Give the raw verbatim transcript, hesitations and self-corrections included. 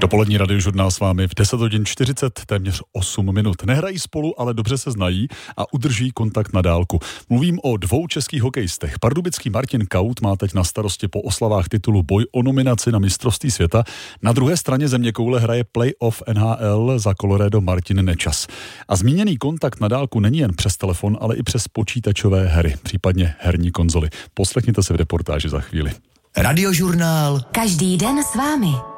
Dopolední radiožurnál s vámi v deset hodin čtyřicet, téměř osm minut. Nehrají spolu, ale dobře se znají a udrží kontakt na dálku. Mluvím o dvou českých hokejistech. Pardubický Martin Kaut má teď na starosti po oslavách titulu boj o nominaci na mistrovství světa. Na druhé straně zeměkoule hraje playoff N H L za Colorado Martin Nečas. A zmíněný kontakt na dálku není jen přes telefon, ale i přes počítačové hry, případně herní konzoly. Poslechněte se v reportáži za chvíli. Radiožurnál. Každý den s vámi.